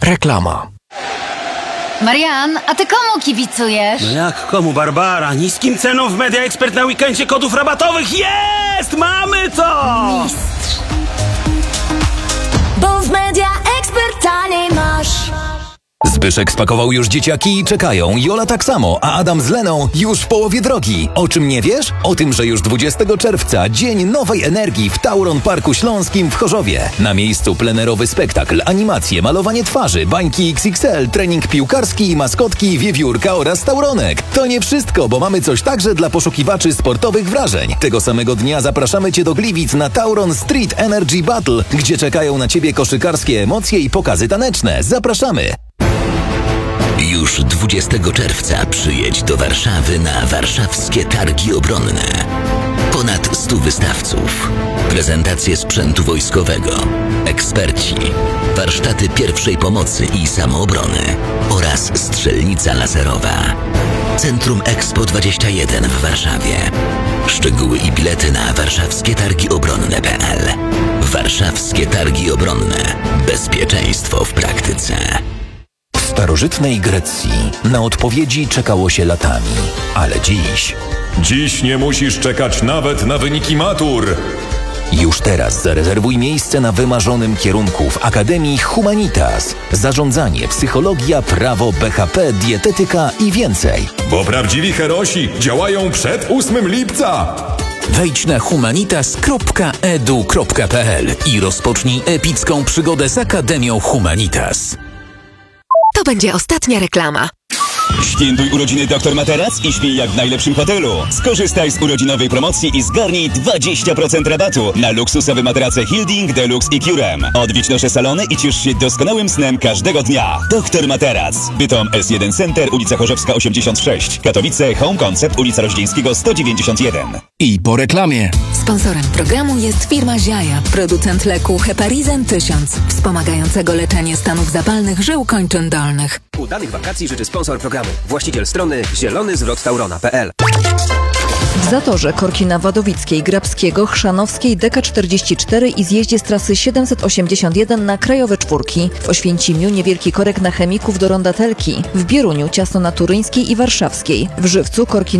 Reklama. Marian, a ty komu kibicujesz? No jak komu, Barbara? Niskim ceną w Media Expert na weekendzie kodów rabatowych jest! Mamy to! Mistrz. Bo w Media Expert taniej masz. Zbyszek spakował już dzieciaki i czekają. Jola tak samo, a Adam z Leną już w połowie drogi. O czym nie wiesz? O tym, że już 20 czerwca Dzień Nowej Energii w Tauron Parku Śląskim w Chorzowie. Na miejscu plenerowy spektakl, animacje, malowanie twarzy, bańki XXL, trening piłkarski, maskotki, wiewiórka oraz tauronek. To nie wszystko, bo mamy coś także dla poszukiwaczy sportowych wrażeń. Tego samego dnia zapraszamy Cię do Gliwic na Tauron Street Energy Battle, gdzie czekają na Ciebie koszykarskie emocje i pokazy taneczne. Zapraszamy! Już 20 czerwca przyjedź do Warszawy na warszawskie targi obronne. Ponad 100 wystawców, prezentacje sprzętu wojskowego, eksperci, warsztaty pierwszej pomocy i samoobrony oraz strzelnica laserowa. Centrum Expo 21 w Warszawie. Szczegóły i bilety na warszawskietargiobronne.pl. Warszawskie Targi Obronne. Bezpieczeństwo w praktyce. W starożytnej Grecji na odpowiedzi czekało się latami, ale Dziś nie musisz czekać nawet na wyniki matur. Już teraz zarezerwuj miejsce na wymarzonym kierunku w Akademii Humanitas. Zarządzanie, psychologia, prawo, BHP, dietetyka i więcej. Bo prawdziwi herosi działają przed 8 lipca. Wejdź na humanitas.edu.pl i rozpocznij epicką przygodę z Akademią Humanitas. To będzie ostatnia reklama. Świętuj urodziny Dr Materac i śpij jak w najlepszym hotelu. Skorzystaj z urodzinowej promocji i zgarnij 20% rabatu na luksusowe materace Hilding, Deluxe i Curem. Odwiedź nasze salony i ciesz się doskonałym snem każdego dnia. Dr Materac. Bytom S1 Center, ulica Chorzowska 86. Katowice, Home Concept, ulica Roździńskiego 191. I po reklamie. Sponsorem programu jest firma Ziaja, producent leku Heparizan 1000, wspomagającego leczenie stanów zapalnych żył kończyn dolnych. Udanych wakacji życzy sponsor programu. Właściciel strony zielonyzwrottaurona.pl. W Zatorze, korki na Wadowickiej, Grabskiego, Chrzanowskiej, DK44 i zjeździe z trasy 781 na Krajowe Czwórki. W Oświęcimiu niewielki korek na Chemików do Rondatelki. W Bieruniu ciasno na Turyńskiej i Warszawskiej. W Żywcu korki